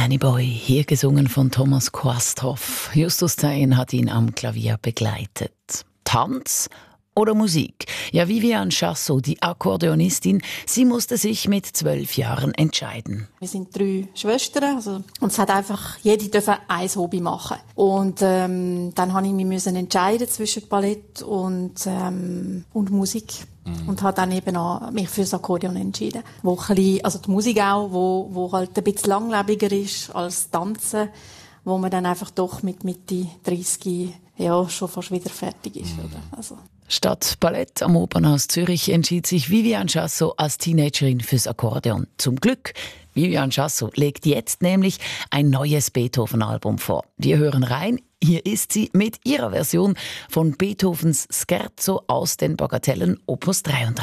Danny Boy, hier gesungen von Thomas Quasthoff. Justus Thein hat ihn am Klavier begleitet. Tanz oder Musik? Ja, Vivian Chassot, die Akkordeonistin, sie musste sich mit 12 Jahren entscheiden. Wir sind 3 Schwestern, und es hat einfach, jede durfte ein Hobby machen. Und dann habe ich mich entscheiden zwischen Ballett und Musik. Und habe dann eben auch mich für das Akkordeon entschieden. Wo ein bisschen, also die Musik auch, wo halt ein bisschen langlebiger ist als Tanzen, wo man dann einfach doch mit Mitte 30 ja schon fast wieder fertig ist. Oder? Also. Statt Ballett am Opernhaus Zürich entschied sich Vivian Chassot als Teenagerin fürs Akkordeon. Zum Glück, Vivian Chassot legt jetzt nämlich ein neues Beethoven-Album vor. Wir hören rein. Hier ist sie mit ihrer Version von Beethovens Scherzo aus den Bagatellen Opus 33.